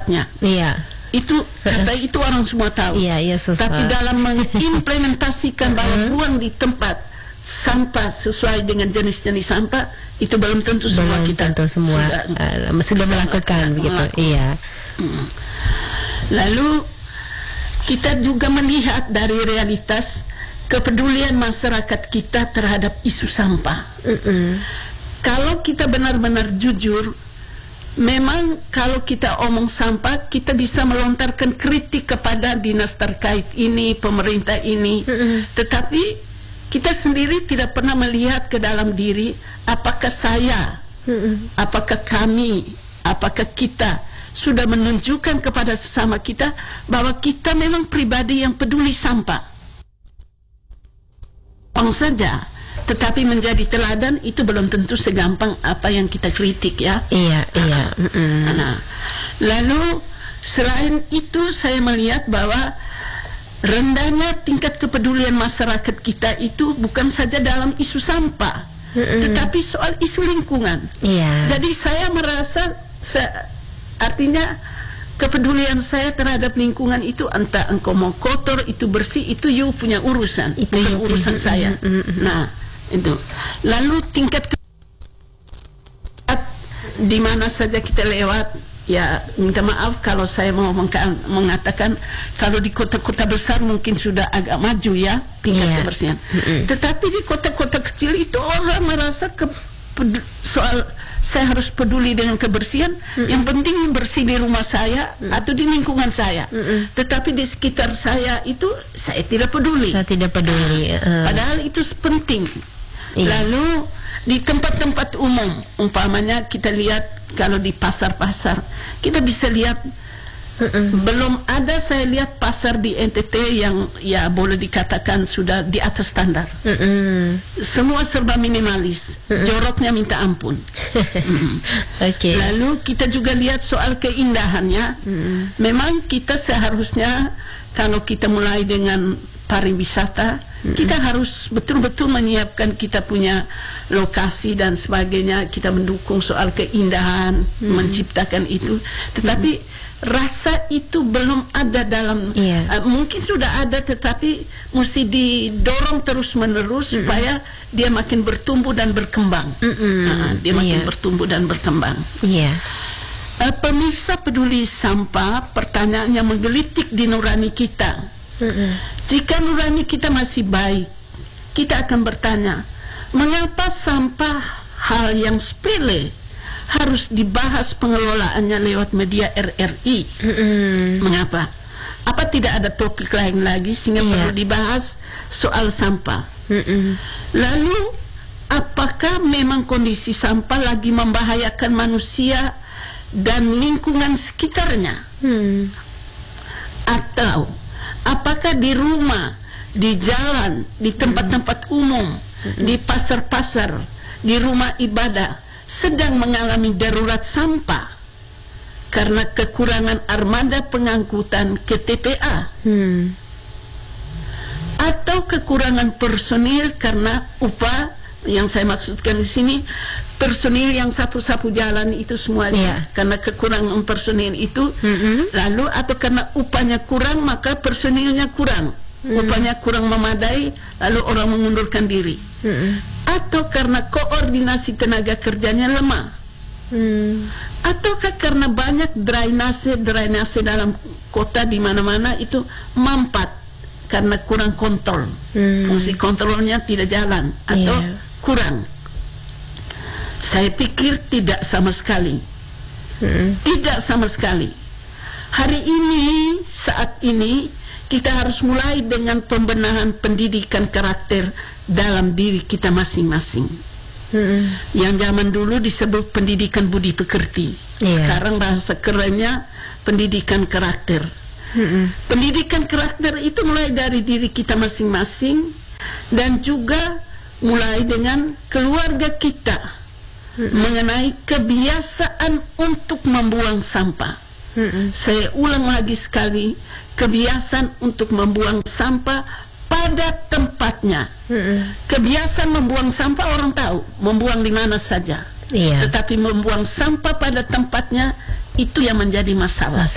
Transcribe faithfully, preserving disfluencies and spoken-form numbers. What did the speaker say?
Iya. Itu kata itu orang semua tahu. Iya, iya, tapi dalam mengimplementasikan bahwa buang di tempat sampah sesuai dengan jenis-jenis sampah itu belum tentu semua belum kita tentu semua sudah, uh, sudah melakukan begitu. Melakukan. Iya. Hmm. Lalu kita juga melihat dari realitas kepedulian masyarakat kita terhadap isu sampah. Mm-mm. Kalau kita benar-benar jujur, memang kalau kita omong sampah, kita bisa melontarkan kritik kepada dinas terkait ini, pemerintah ini. Mm-mm. Tetapi kita sendiri tidak pernah melihat ke dalam diri, apakah saya, Mm-mm. apakah kami, apakah kita sudah menunjukkan kepada sesama kita bahwa kita memang pribadi yang peduli sampah. Orang saja, tetapi menjadi teladan itu belum tentu segampang apa yang kita kritik ya. Iya, iya. Mm-mm. Nah, lalu selain itu saya melihat bahwa rendahnya tingkat kepedulian masyarakat kita itu bukan saja dalam isu sampah, Mm-mm. tetapi soal isu lingkungan. Iya. Jadi saya merasa se- artinya kepedulian saya terhadap lingkungan itu, entah engkau mau kotor itu bersih itu you punya urusan, itu bukan urusan saya. Mm, mm, mm. Nah itu lalu tingkat ke- di mana saja kita lewat, ya minta maaf kalau saya mau mengka- mengatakan kalau di kota-kota besar mungkin sudah agak maju ya tingkat yeah. kebersihan, mm, mm. tetapi di kota-kota kecil itu orang merasa ke soal saya harus peduli dengan kebersihan. Mm-mm. Yang penting bersih di rumah saya Mm-mm. atau di lingkungan saya. Mm-mm. Tetapi di sekitar saya itu saya tidak peduli. Saya tidak peduli. Uh. Padahal itu penting. Iya. Lalu di tempat-tempat umum, umpamanya kita lihat kalau di pasar-pasar, kita bisa lihat Mm-mm. belum ada saya lihat pasar di N T T yang ya boleh dikatakan sudah di atas standar. Mm-mm. Semua serba minimalis, Mm-mm. joroknya minta ampun. Okay. Lalu kita juga lihat soal keindahannya. Mm-mm. Memang kita seharusnya kalau kita mulai dengan pariwisata, Mm-mm. kita harus betul-betul menyiapkan kita punya lokasi dan sebagainya. Kita mendukung soal keindahan, Mm-mm. menciptakan itu. Tetapi Mm-mm. rasa itu belum ada dalam, yeah. uh, mungkin sudah ada tetapi mesti didorong terus menerus Mm-mm. supaya dia makin bertumbuh dan berkembang. uh, dia makin yeah. bertumbuh dan berkembang. Yeah. Uh, pemirsa peduli sampah, pertanyaannya menggelitik di nurani kita. Mm-mm. Jika nurani kita masih baik, kita akan bertanya, mengapa sampah hal yang sepele harus dibahas pengelolaannya lewat media R R I? Mm-hmm. Mengapa? Apa tidak ada topik lain lagi sehingga yeah. perlu dibahas soal sampah? Mm-hmm. Lalu apakah memang kondisi sampah lagi membahayakan manusia dan lingkungan sekitarnya? Mm. Atau apakah di rumah, di jalan, di tempat-tempat umum, mm-hmm. di pasar-pasar, di rumah ibadah sedang mengalami darurat sampah karena kekurangan armada pengangkutan ke T P A, hmm. atau kekurangan personil karena upah, yang saya maksudkan di sini personil yang sapu-sapu jalan itu semuanya, yeah. karena kekurangan personil itu, mm-hmm. lalu atau karena upahnya kurang maka personilnya kurang, mm. upahnya kurang memadai lalu orang mengundurkan diri. Mm-hmm. Atau karena koordinasi tenaga kerjanya lemah, hmm. ataukah karena banyak drainase drainase dalam kota di mana-mana itu mampat karena kurang kontrol, hmm. fungsi kontrolnya tidak jalan atau yeah. kurang. Saya pikir tidak sama sekali, hmm. tidak sama sekali. Hari ini, saat ini kita harus mulai dengan pembenahan pendidikan karakter dalam diri kita masing-masing. Mm-hmm. Yang zaman dulu disebut pendidikan budi pekerti, yeah. sekarang bahasa kerennya pendidikan karakter. Mm-hmm. Pendidikan karakter itu mulai dari diri kita masing-masing dan juga mulai dengan keluarga kita, mm-hmm. mengenai kebiasaan untuk membuang sampah. Mm-hmm. Saya ulang lagi sekali, kebiasaan untuk membuang sampah pada tempatnya. Mm-mm. Kebiasaan membuang sampah orang tahu, membuang di mana saja. Yeah. Tetapi membuang sampah pada tempatnya itu yang menjadi masalah.